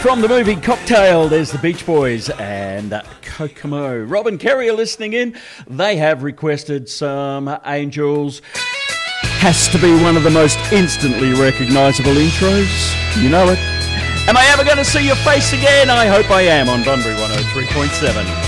From the movie Cocktail, there's the Beach Boys and Kokomo. Rob and Kerry are listening in. They have requested some Angels. Has to be one of the most instantly recognisable intros. You know it. Am I ever going to see your face again? I hope I am on Bunbury 103.7.